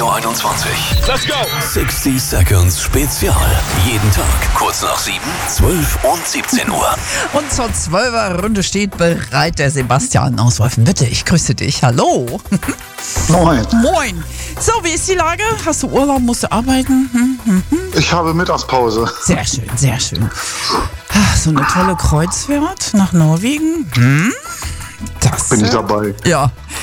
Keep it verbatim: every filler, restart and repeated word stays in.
Radio einundzwanzig. Let's go! sechzig Seconds Spezial. Jeden Tag kurz nach sieben, zwölf und siebzehn Uhr. Und zur zwölfer Runde steht bereit der Sebastian aus Wolfenbüttel. Ich grüße dich. Hallo. Moin. Moin. So, wie ist die Lage? Hast du Urlaub? Musst du arbeiten? Hm, hm, hm. Ich habe Mittagspause. Sehr schön, sehr schön. Ach, so eine tolle Kreuzfahrt nach Norwegen. Hm? Das Bin ich dabei. Ja,